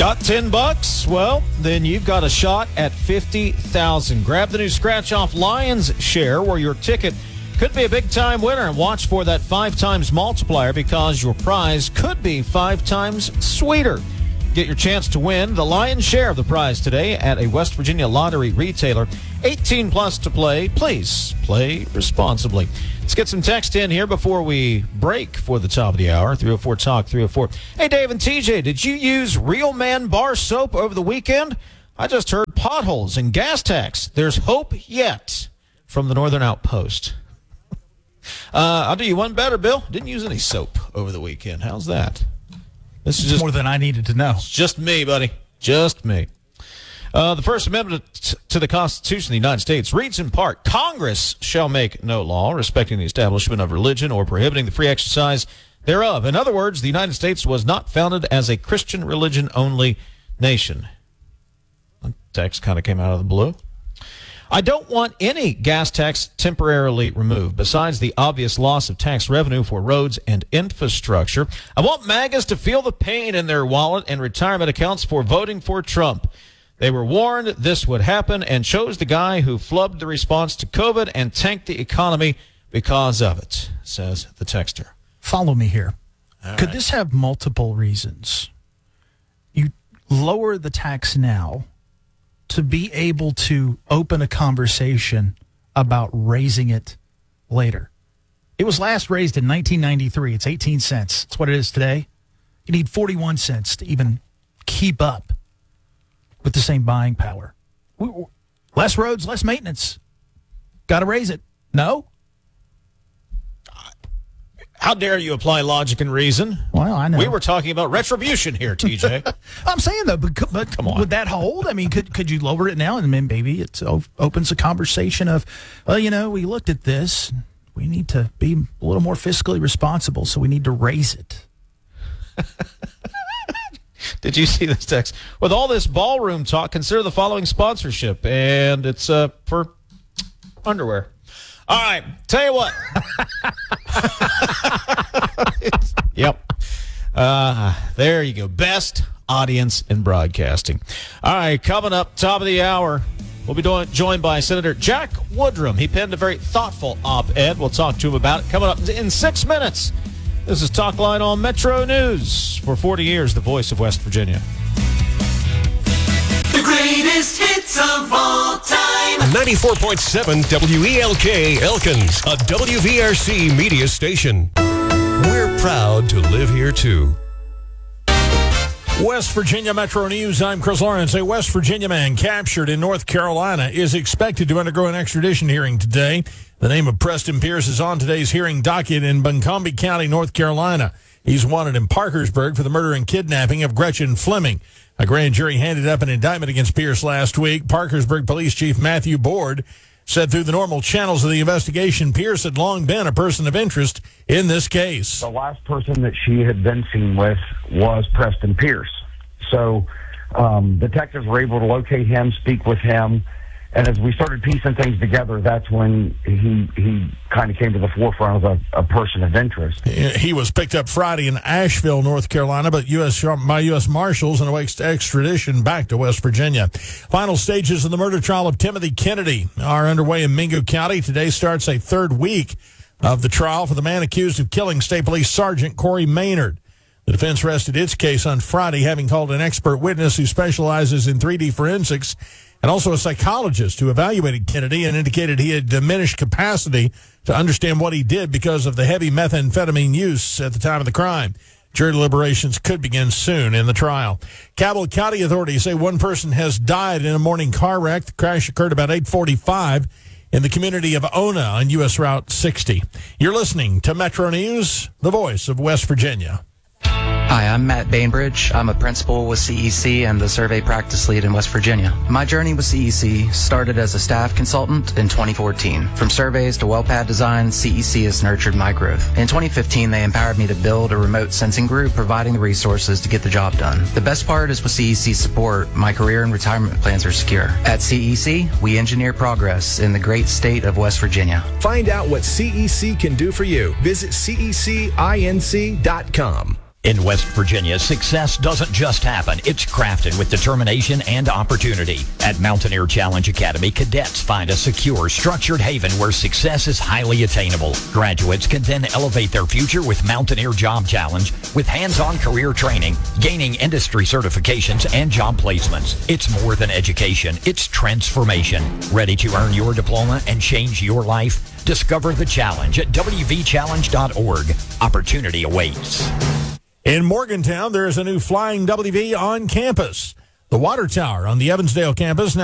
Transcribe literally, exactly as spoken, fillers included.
Got ten bucks? Well, then you've got a shot at fifty thousand. Grab the new scratch-off Lions Share, where your ticket could be a big-time winner, and watch for that five times multiplier because your prize could be five times sweeter. Get your chance to win the Lion's Share of the prize today at a West Virginia lottery retailer. eighteen plus to play. Please play responsibly. Let's get some text in here before we break for the top of the hour. three oh four Talk, three oh four. Hey, Dave and T J, did you use Real Man Bar Soap over the weekend? I just heard potholes and gas tax. There's hope yet, from the Northern Outpost. uh, I'll do you one better, Bill. Didn't use any soap over the weekend. How's that? This is just more than I needed to know. It's just me, buddy. Just me. Uh, the First Amendment t- to the Constitution of the United States reads in part, Congress shall make no law respecting the establishment of religion or prohibiting the free exercise thereof. In other words, the United States was not founded as a Christian religion-only nation. The text kind of came out of the blue. I don't want any gas tax temporarily removed, besides the obvious loss of tax revenue for roads and infrastructure. I want MAGAs to feel the pain in their wallet and retirement accounts for voting for Trump. They were warned this would happen and chose the guy who flubbed the response to COVID and tanked the economy because of it, says the texter. Follow me here. All Could right. this have multiple reasons? You lower the tax now to be able to open a conversation about raising it later. It was last raised in nineteen ninety-three. It's eighteen cents. That's what it is today. You need forty-one cents to even keep up with the same buying power. We- we- Less roads, less maintenance. Got to raise it. No? How dare you apply logic and reason? Well, I know. We were talking about retribution here, T J. I'm saying, though, but, but Come on. would that hold? I mean, could could you lower it now and then maybe it opens a conversation of, well, you know, we looked at this. We need to be a little more fiscally responsible, so we need to raise it. Did you see this text? With all this ballroom talk, consider the following sponsorship, and it's uh, for underwear. All right, tell you what. Yep. Uh, there you go. Best audience in broadcasting. All right, coming up, top of the hour, we'll be doing, joined by Senator Jack Woodrum. He penned a very thoughtful op-ed. We'll talk to him about it coming up in six minutes. This is Talk Line on Metro News. For forty years, the voice of West Virginia. The greatest hits of all time. ninety-four point seven W E L K Elkins, a W V R C media station. We're proud to live here, too. West Virginia Metro News, I'm Chris Lawrence. A West Virginia man captured in North Carolina is expected to undergo an extradition hearing today. The name of Preston Pierce is on today's hearing docket in Buncombe County, North Carolina. He's wanted in Parkersburg for the murder and kidnapping of Gretchen Fleming. A grand jury handed up an indictment against Pierce last week. Parkersburg Police Chief Matthew Board said through the normal channels of the investigation, Pierce had long been a person of interest in this case. The last person that she had been seen with was Preston Pierce. So um, detectives were able to locate him, speak with him, and as we started piecing things together, that's when he he kind of came to the forefront of a, a person of interest. He was picked up Friday in Asheville, North Carolina, but U S by U S Marshals and awaits extradition back to West Virginia. Final stages of the murder trial of Timothy Kennedy are underway in Mingo County. Today starts a third week of the trial for the man accused of killing State Police Sergeant Corey Maynard. The defense rested its case on Friday, having called an expert witness who specializes in three D forensics and also a psychologist who evaluated Kennedy and indicated he had diminished capacity to understand what he did because of the heavy methamphetamine use at the time of the crime. Jury deliberations could begin soon in the trial. Cabell County authorities say one person has died in a morning car wreck. The crash occurred about eight forty-five in the community of Ona on U S Route sixty. You're listening to Metro News, the voice of West Virginia. Hi, I'm Matt Bainbridge. I'm a principal with C E C and the survey practice lead in West Virginia. My journey with C E C started as a staff consultant in twenty fourteen. From surveys to well pad design, C E C has nurtured my growth. In twenty fifteen, they empowered me to build a remote sensing group, providing the resources to get the job done. The best part is with C E C support, my career and retirement plans are secure. At C E C, we engineer progress in the great state of West Virginia. Find out what C E C can do for you. Visit C E C inc dot com. In West Virginia, success doesn't just happen. It's crafted with determination and opportunity. At Mountaineer Challenge Academy, cadets find a secure, structured haven where success is highly attainable. Graduates can then elevate their future with Mountaineer Job Challenge with hands-on career training, gaining industry certifications, and job placements. It's more than education. It's transformation. Ready to earn your diploma and change your life? Discover the challenge at w v challenge dot org. Opportunity awaits. In Morgantown, there is a new Flying W V on campus. The water tower on the Evansdale campus now